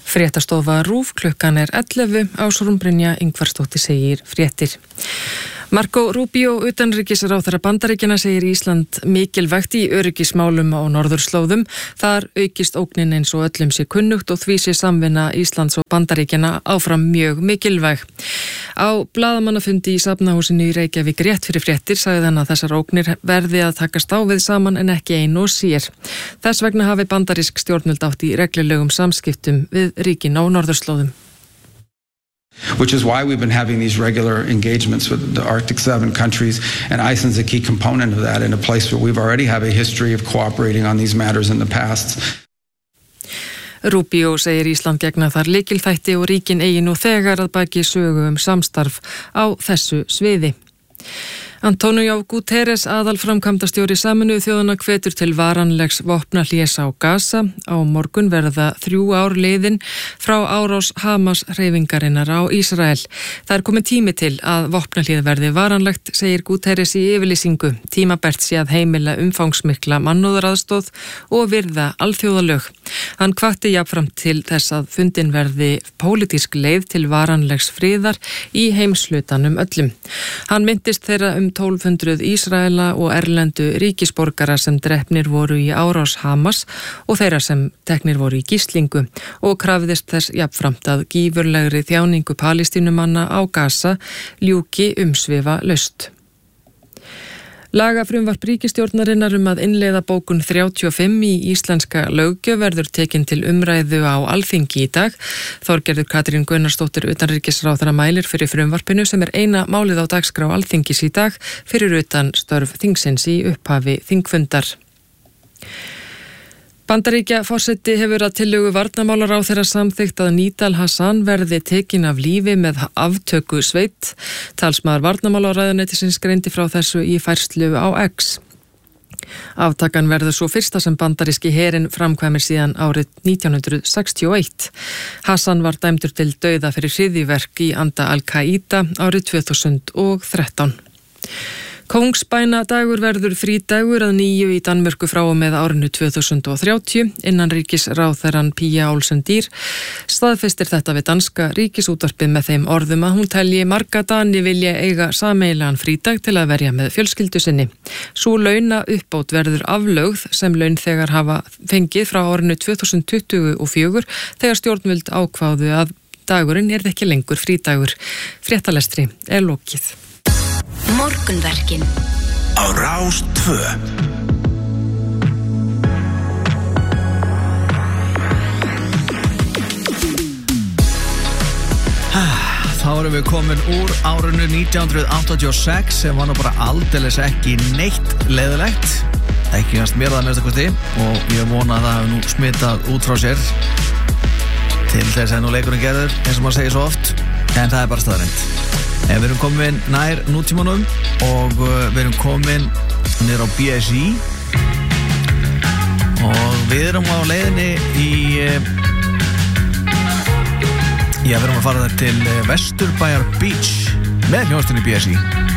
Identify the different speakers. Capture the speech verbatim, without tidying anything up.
Speaker 1: Fréttastofa RÚV, klukkan er ellefu, Ásrún Brynja Ingvarsdóttir segir fréttir. Marco Rubio, utanríkisráðherra Bandaríkjanna, segir Ísland mikilvægt í öryggismálum á norðurslóðum. Þar aukist ógnin eins og öllum sé kunnugt og því sé samvinna Íslands og Bandaríkjanna áfram mjög mikilvæg. Á blaðamannafundi í Safnahúsinu í Reykjavík rétt fyrir fréttir sagði hann að þessar ógnir verði að takast á við saman en ekki ein og sér. Þess vegna hafi bandarísk stjórnvöld átt í reglulegum samskiptum við ríkin á norðurslóðum.
Speaker 2: Which is why we've been having these regular engagements with the Arctic seven countries, and Iceland's a key component of that in a place where we've already have a history of cooperating on these matters in the past.
Speaker 1: Rubio segir Ísland gegna þar lykilþætti og ríkin eigi nú þegar að baki sögu um samstarf á þessu sviði. Antonio Guterres, aðalframkvæmdastjóri Sameinuðu þjóðanna, hvetur til varanlegs vopnahlés á Gaza. Á morgun verða þrjú ár liðin frá árás Hamas hreyfingarinnar á Ísrael. Það er komin tími til að vopnahlið verði varanlegt, segir Guterres í yfirlýsingu. Tímabært sé að heimila umfangsmikla mannúðaraðstoð og virða alþjóðalög. Hann hvatti jafnframt til þess að fundin verði pólitísk leið til varanlegs friðar í heimshlutanum öllum. Hann minntist þeirra um tólf hundruð Ísraela og erlendu ríkisborgara sem drepnir voru í árás Hamas og þeirra sem teknir voru í gíslingu og krafðist þess jafnframt að gífurlegri þjáningu Palestínumanna á Gaza ljúki umsvifa laust. Lagafrumvarp ríkisstjórnarinnar um að innleiða bókun þrjátíu og fimm í íslenska löggjöf verður tekin til umræðu á Alþingi í dag. Þorgerður Katrín Gunnarsdóttir utanríkisráðherra mælir fyrir frumvarpinu sem er eina málið á dagskrá Alþingis í dag fyrir utan störf þingsins í upphafi þingfundar. Bandaríkja forseti hefur að tillögu varnarmálaráðherra samþykkt að Nidal Hassan verði tekin af lífi með aftöku sveit. Talsmaður varnarmálaráðuneytisins greindi frá þessu í færslu á X. Aftakan verður svo fyrsta sem bandaríski herinn framkvæmir síðan árið nítján hundruð sextíu og eitt. Hassan var dæmdur til dauða fyrir hryðjuverk í anda Al-Qaida árið tvö þúsund og þrettán. Kóngsbænadagur verður frídagur að nýju í Danmörku frá og með árinu tvö þúsund og þrjátíu. Innanríkisráðherrann Pia Olsen Dyr staðfestir þetta við danska ríkisútvarpið með þeim orðum að hún telji marga Dani vilja eiga sameiginlegan frídag til að verja með fjölskyldu sinni. Sú launa uppbót verður aflögð sem launþegar hafa fengið frá árinu tvö þúsund tuttugu og fjögur þegar stjórnvöld ákváðu að dagurinn er ekki lengur frídagur. Fréttalestri er lokið.
Speaker 3: Morgunverkin
Speaker 4: á Rás tvö.
Speaker 5: Þá erum við komin úr árinu nítján hundruð áttatíu og sex sem var nú bara aldeilis ekki neitt leiðilegt. Ekki kannast mér það mest eitthvað og ég vona að það hefur nú smitað út frá sér til þess að nú leikurinn gerður, eins og maður segir svo oft, en það er bara staðreynd. En við erum komin nær nútímanum og við erum komin niður á B S I og við erum á leiðinni í já, við erum að fara til Vesturbæjar Beach með hljómsveitinni B S I.